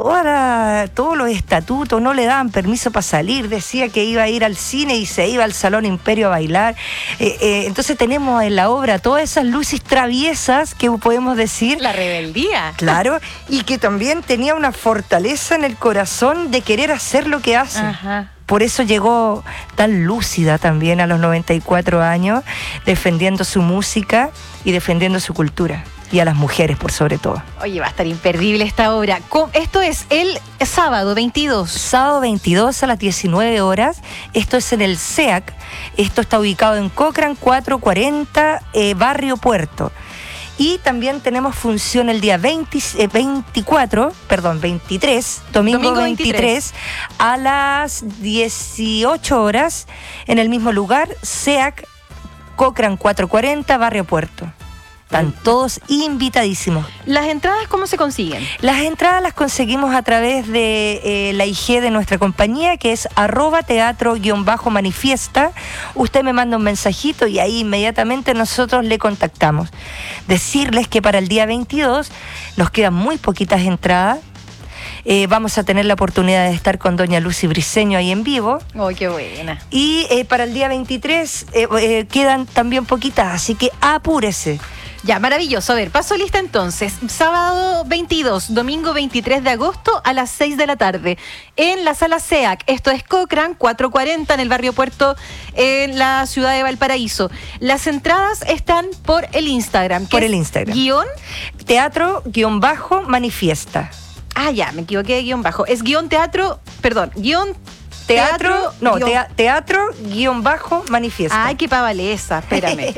todos los estatutos, no le daban permiso para salir, decía que iba a ir al cine y se iba al Salón Imperio a bailar. Entonces tenemos en la obra todas esas luces traviesas que podemos decir. La rebeldía. Claro, y que también tenía una fortaleza en el corazón de querer hacer lo que hace. Ajá. Por eso llegó tan lúcida también a los 94 años, defendiendo su música y defendiendo su cultura. Y a las mujeres, por sobre todo. Oye, va a estar imperdible esta obra. Esto es el sábado 22. Sábado 22 a las 19 horas. Esto es en el SEAC. Esto está ubicado en Cochrane 440, Barrio Puerto. Y también tenemos función el día 23, domingo 23, a las 18 horas, en el mismo lugar, SEAC, Cochrane 440, Barrio Puerto. Están todos invitadísimos. ¿Las entradas cómo se consiguen? Las entradas las conseguimos a través de la IG de nuestra compañía, que es @teatro_manifiesta. Usted me manda un mensajito y ahí inmediatamente nosotros le contactamos. Decirles que para el día 22 nos quedan muy poquitas entradas. Vamos a tener la oportunidad de estar con doña Lucy Briceño ahí en vivo. ¡Oh, qué buena! Y para el día 23 quedan también poquitas, así que apúrese. Ya, maravilloso. A ver, paso lista entonces. Sábado 22, domingo 23 de agosto a las 6 de la tarde en la sala SEAC. Esto es Cochrane 440 en el Barrio Puerto, en la ciudad de Valparaíso. Las entradas están por el Instagram. Por el Instagram. Teatro_manifiesta. Ah, ya, me equivoqué de guión bajo. Es teatro_manifiesta. Ay, qué pavaleza, espérame.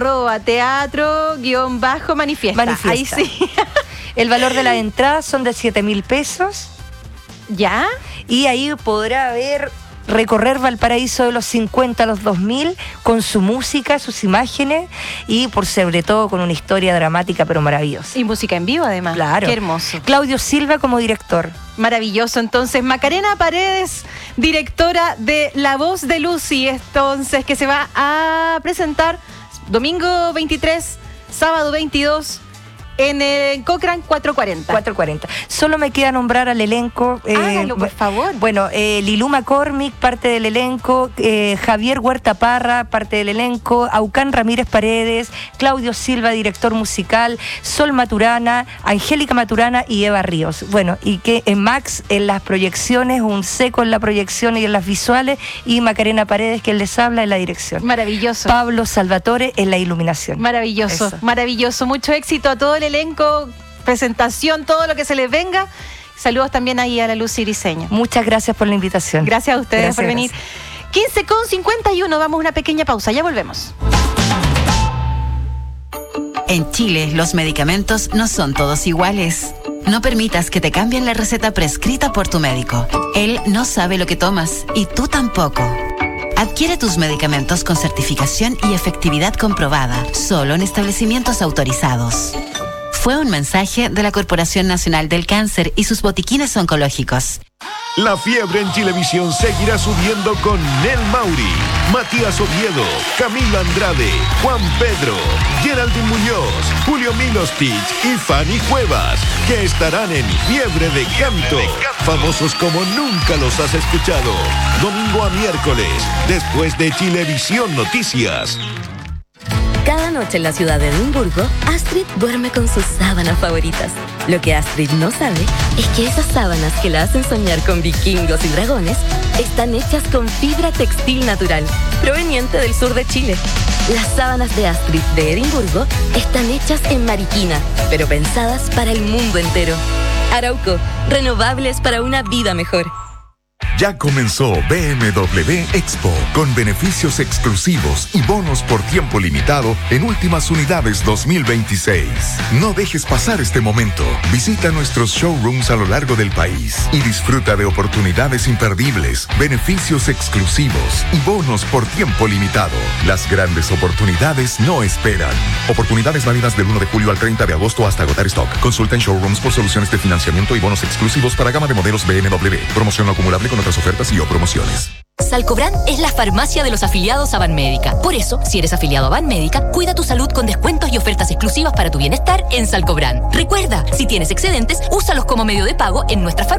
@teatro_manifiesta. Ahí sí. El valor de la entrada son de 7.000 pesos. ¿Ya? Y ahí podrá recorrer Valparaíso de los 50 a los 2000 con su música, sus imágenes y por sobre todo con una historia dramática pero maravillosa. Y música en vivo además. Claro. Qué hermoso. Claudio Silva como director. Maravilloso. Entonces, Macarena Paredes, directora de La Voz de Lucy, entonces, que se va a presentar domingo 23, sábado 22, en el Cochrane 440. Solo me queda nombrar al elenco. Hágalo, por favor. Bueno, Lilú McCormick, parte del elenco, Javier Huerta Parra, parte del elenco, Aucán Ramírez Paredes, Claudio Silva, director musical, Sol Maturana, Angélica Maturana y Eva Ríos. Bueno, y que Max en las proyecciones, un seco en la proyección y en las visuales, y Macarena Paredes, que les habla en la dirección. Maravilloso. Pablo Salvatore en la iluminación. Maravilloso. Eso. Maravilloso. Mucho éxito a todo el elenco, presentación, todo lo que se les venga. Saludos también ahí a la Lucy Briceño. Muchas gracias por la invitación. Gracias a ustedes por venir. 15:51, vamos a una pequeña pausa, ya volvemos. En Chile, los medicamentos no son todos iguales. No permitas que te cambien la receta prescrita por tu médico. Él no sabe lo que tomas y tú tampoco. Adquiere tus medicamentos con certificación y efectividad comprobada, solo en establecimientos autorizados. Fue un mensaje de la Corporación Nacional del Cáncer y sus botiquines oncológicos. La fiebre en Chilevisión seguirá subiendo con Nel Mauri, Matías Oviedo, Camila Andrade, Juan Pedro, Geraldine Muñoz, Julio Milostich y Fanny Cuevas, que estarán en Fiebre de Canto. Famosos como nunca los has escuchado. Domingo a miércoles, después de Chilevisión Noticias. Cada noche en la ciudad de Edimburgo, Astrid duerme con sus sábanas favoritas. Lo que Astrid no sabe es que esas sábanas que la hacen soñar con vikingos y dragones están hechas con fibra textil natural, proveniente del sur de Chile. Las sábanas de Astrid de Edimburgo están hechas en Mariquina, pero pensadas para el mundo entero. Arauco, renovables para una vida mejor. Ya comenzó BMW Expo, con beneficios exclusivos y bonos por tiempo limitado en últimas unidades 2026. No dejes pasar este momento. Visita nuestros showrooms a lo largo del país y disfruta de oportunidades imperdibles, beneficios exclusivos y bonos por tiempo limitado. Las grandes oportunidades no esperan. Oportunidades válidas del 1 de julio al 30 de agosto hasta agotar stock. Consulta en showrooms por soluciones de financiamiento y bonos exclusivos para gama de modelos BMW. Promoción no acumulable con otras ofertas y o promociones. Salcobran es la farmacia de los afiliados a Banmédica. Por eso, si eres afiliado a Banmédica, cuida tu salud con descuentos y ofertas exclusivas para tu bienestar en Salcobran. Recuerda, si tienes excedentes, úsalos como medio de pago en nuestra farmacia